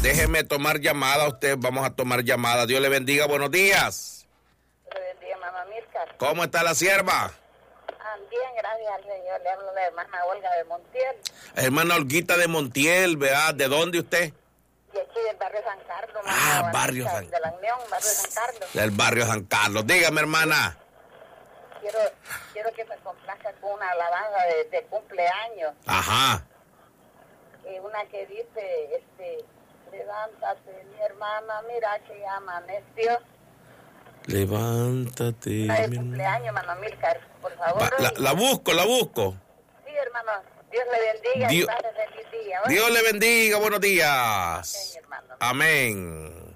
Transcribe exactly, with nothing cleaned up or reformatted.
Déjeme tomar llamada a usted, vamos a tomar llamada. Dios le bendiga, buenos días. Dios le bendiga, mamá Mirka. ¿Cómo está la sierva? Ah, bien, gracias al Señor. Le hablo de la hermana Olga de Montiel. Hermana Olguita de Montiel, ¿verdad? ¿De dónde usted? Y aquí del barrio San Carlos. Ah, mamá, barrio Juanita, San- de la Unión, barrio San Carlos. Del barrio San Carlos. Dígame, hermana. Quiero, quiero que me complazca con una alabanza de, de cumpleaños. Ajá. Eh, una que dice, este, levántate, mi hermana, mira que amaneció. Levántate. Una de mi- cumpleaños, mamá Milka, por favor. Va, la, la busco, la busco. Sí, hermano. Dios le bendiga Dios- y pase feliz día. ¿oye? Dios le bendiga, buenos días. Ok, hermano. Amén.